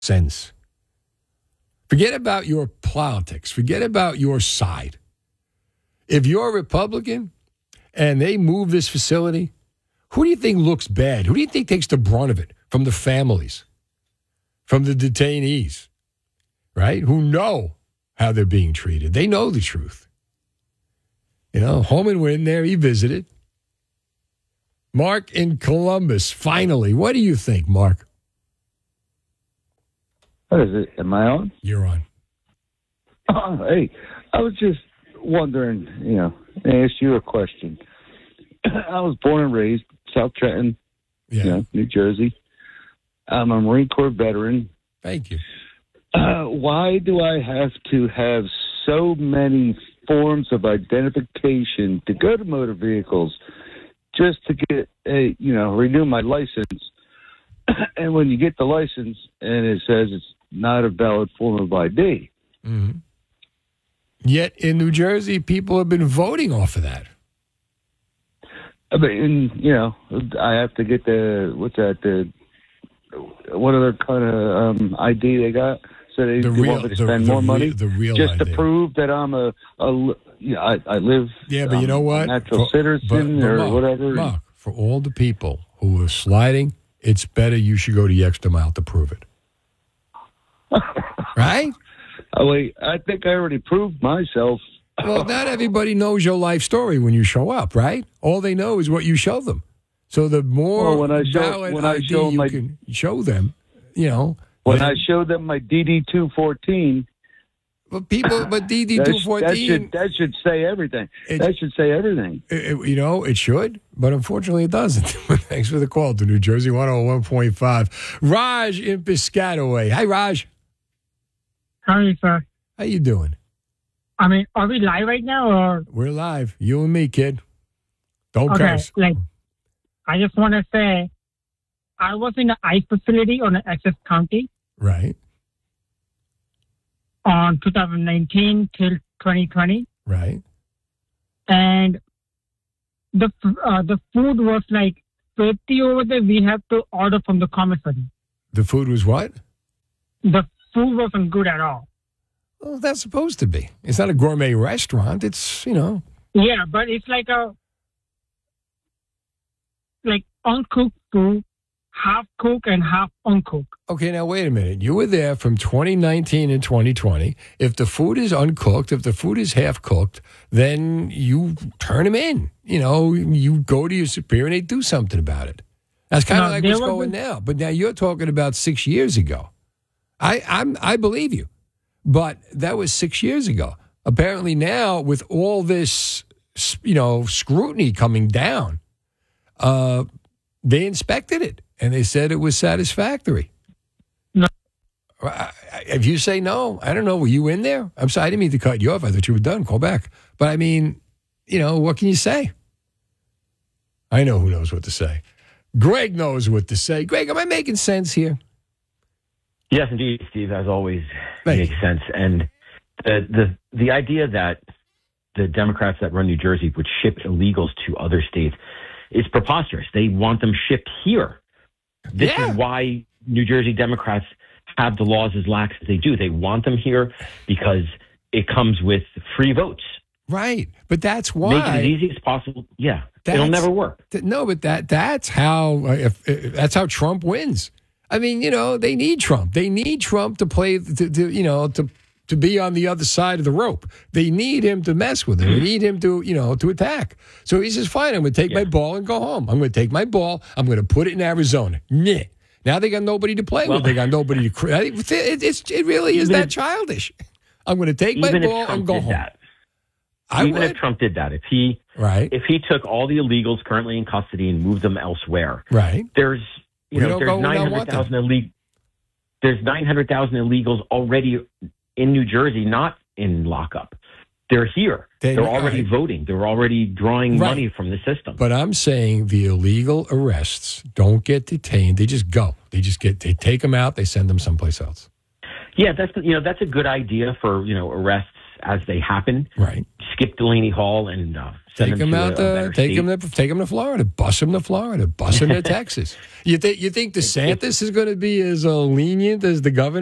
sense. Forget about your politics. Forget about your side. If you're a Republican and they move this facility, who do you think looks bad? Who do you think takes the brunt of it? From the families, from the detainees, right? Who know how they're being treated. They know the truth. You know, Holman went in there. He visited. Mark in Columbus, finally. What do you think, Mark? What is it? Am I on? You're on. Oh, hey, I was just wondering, I asked you a question. I was born and raised South Trenton, New Jersey. I'm a Marine Corps veteran. Thank you. Why do I have to have so many forms of identification to go to motor vehicles just to get renew my license? And when you get the license and it says it's not a valid form of ID. Mm-hmm. Yet in New Jersey, people have been voting off of that. I mean, I have to get what other kind of ID they got? So they want me to spend more money the real just ID. To prove that I'm I live. Yeah, but you know what? Natural citizen or Mark, whatever. Mark, for all the people who are sliding, it's better you should go the extra mile to prove it. Right? Oh, wait, I think I already proved myself. Well, not everybody knows your life story when you show up, right? All they know is what you show them. So the more valid ID you can show them, When I show them my DD-214... But DD-214... That should say everything. That should say everything. It should, but unfortunately it doesn't. Thanks for the call to New Jersey 101.5. Raj in Piscataway. Hi, Raj. Hi, sir. How you doing? I mean, are we live right now, or...? We're live. You and me, kid. Don't curse. I just want to say, I was in an ICE facility on Essex County. Right. On 2019 till 2020. Right. And the food was like 50 over there. We have to order from the commissary. The food was what? The food wasn't good at all. Well, that's supposed to be. It's not a gourmet restaurant. It's, Yeah, but it's like uncooked food, half cooked and half uncooked. Okay, now wait a minute. You were there from 2019 and 2020. If the food is uncooked, if the food is half cooked, then you turn them in. You go to your superior and they do something about it. That's kind of like what's going now. But now you're talking about 6 years ago. I believe you. But that was 6 years ago. Apparently now, with all this, scrutiny coming down, they inspected it, and they said it was satisfactory. No. If you say no, I don't know. Were you in there? I'm sorry, I didn't mean to cut you off. I thought you were done. Call back. But, I mean, what can you say? I know who knows what to say. Greg knows what to say. Greg, am I making sense here? Yes, indeed, Steve, as always, makes sense. And the idea that the Democrats that run New Jersey would ship illegals to other states is preposterous. They want them shipped here. This is why New Jersey Democrats have the laws as lax as they do. They want them here because it comes with free votes. Right, but that's why. Make it as easy as possible. Yeah, it'll never work. No, but that's how that's how Trump wins. I mean, they need Trump. They need Trump to play, to be on the other side of the rope. They need him to mess with him. They need him to, to attack. So he says, fine, I'm going to take my ball and go home. I'm going to take my ball. I'm going to put it in Arizona. Nah. Now they got nobody to play with. They got nobody to. It really is that childish. I'm going to take my ball and go home. Even if Trump did that, if he took all the illegals currently in custody and moved them elsewhere, right? There's 900,000 illegals already in New Jersey, not in lockup. They're here. They're already voting. They're already drawing money from the system. But I'm saying the illegal arrests don't get detained. They just go. They take them out. They send them someplace else. Yeah, that's a good idea for arrests as they happen. Right. Skip Delaney Hall and send take them out. Take them to Florida. Bus them to Florida. Bus them to Texas. You think DeSantis is going to be as lenient as the governor